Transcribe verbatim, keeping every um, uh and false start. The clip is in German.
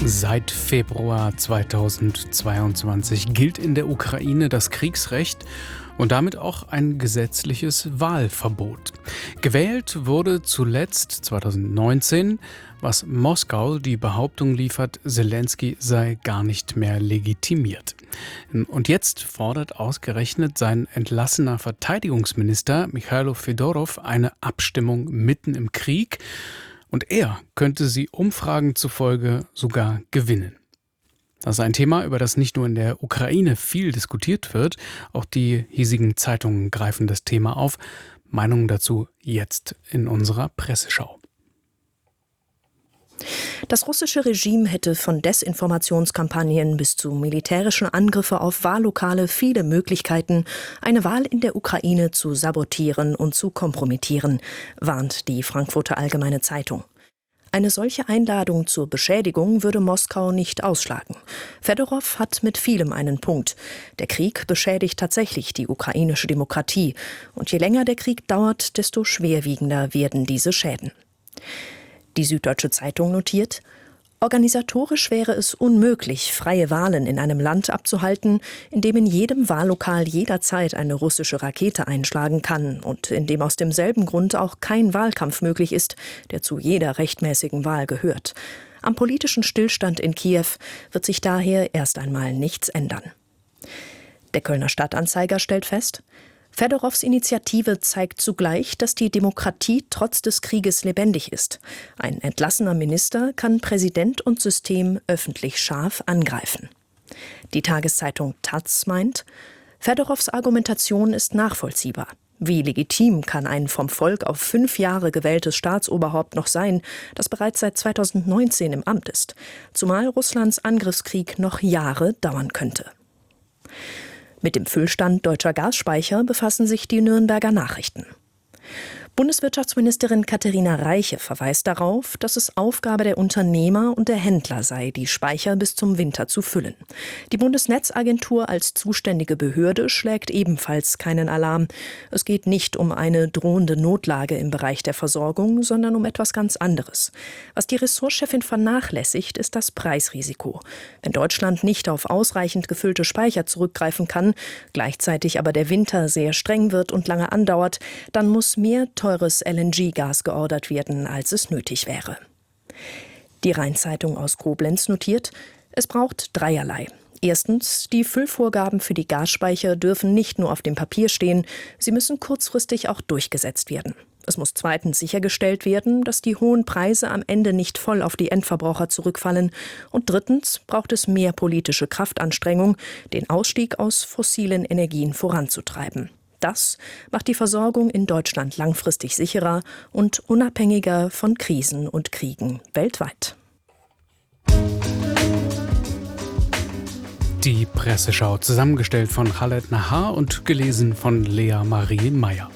Seit Februar zweitausendzweiundzwanzig gilt in der Ukraine das Kriegsrecht und damit auch ein gesetzliches Wahlverbot. Gewählt wurde zuletzt zweitausendneunzehn, was Moskau die Behauptung liefert, Selenskyj sei gar nicht mehr legitimiert. Und jetzt fordert ausgerechnet sein entlassener Verteidigungsminister Michailo Fedorow eine Abstimmung mitten im Krieg. Und er könnte sie Umfragen zufolge sogar gewinnen. Das ist ein Thema, über das nicht nur in der Ukraine viel diskutiert wird, auch die hiesigen Zeitungen greifen das Thema auf. Meinungen dazu jetzt in unserer Presseschau. Das russische Regime hätte von Desinformationskampagnen bis zu militärischen Angriffen auf Wahllokale viele Möglichkeiten, eine Wahl in der Ukraine zu sabotieren und zu kompromittieren, warnt die Frankfurter Allgemeine Zeitung. Eine solche Einladung zur Beschädigung würde Moskau nicht ausschlagen. Fedorow hat mit vielem einen Punkt. Der Krieg beschädigt tatsächlich die ukrainische Demokratie. Und je länger der Krieg dauert, desto schwerwiegender werden diese Schäden. Die Süddeutsche Zeitung notiert: Organisatorisch wäre es unmöglich, freie Wahlen in einem Land abzuhalten, in dem in jedem Wahllokal jederzeit eine russische Rakete einschlagen kann und in dem aus demselben Grund auch kein Wahlkampf möglich ist, der zu jeder rechtmäßigen Wahl gehört. Am politischen Stillstand in Kiew wird sich daher erst einmal nichts ändern. Der Kölner Stadtanzeiger stellt fest: Fedorows Initiative zeigt zugleich, dass die Demokratie trotz des Krieges lebendig ist. Ein entlassener Minister kann Präsident und System öffentlich scharf angreifen. Die Tageszeitung Taz meint, Fedorows Argumentation ist nachvollziehbar. Wie legitim kann ein vom Volk auf fünf Jahre gewähltes Staatsoberhaupt noch sein, das bereits seit zweitausendneunzehn im Amt ist, zumal Russlands Angriffskrieg noch Jahre dauern könnte. Mit dem Füllstand deutscher Gasspeicher befassen sich die Nürnberger Nachrichten. Bundeswirtschaftsministerin Katharina Reiche verweist darauf, dass es Aufgabe der Unternehmer und der Händler sei, die Speicher bis zum Winter zu füllen. Die Bundesnetzagentur als zuständige Behörde schlägt ebenfalls keinen Alarm. Es geht nicht um eine drohende Notlage im Bereich der Versorgung, sondern um etwas ganz anderes. Was die Ressortchefin vernachlässigt, ist das Preisrisiko. Wenn Deutschland nicht auf ausreichend gefüllte Speicher zurückgreifen kann, gleichzeitig aber der Winter sehr streng wird und lange andauert, dann muss mehr teures L N G-Gas geordert werden, als es nötig wäre. Die Rhein-Zeitung aus Koblenz notiert, es braucht dreierlei. Erstens, die Füllvorgaben für die Gasspeicher dürfen nicht nur auf dem Papier stehen, sie müssen kurzfristig auch durchgesetzt werden. Es muss zweitens sichergestellt werden, dass die hohen Preise am Ende nicht voll auf die Endverbraucher zurückfallen. Und drittens braucht es mehr politische Kraftanstrengung, den Ausstieg aus fossilen Energien voranzutreiben. Das macht die Versorgung in Deutschland langfristig sicherer und unabhängiger von Krisen und Kriegen weltweit. Die Presseschau, zusammengestellt von Khaled Nahar und gelesen von Lea Marie Meyer.